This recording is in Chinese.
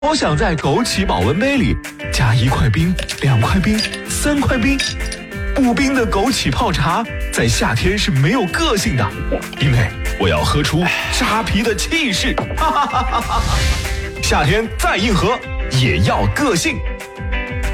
我想在枸杞保温杯里加1块冰、2块冰、3块冰。不冰的枸杞泡茶在夏天是没有个性的，因为我要喝出扎啤的气势。夏天再硬核也要个性。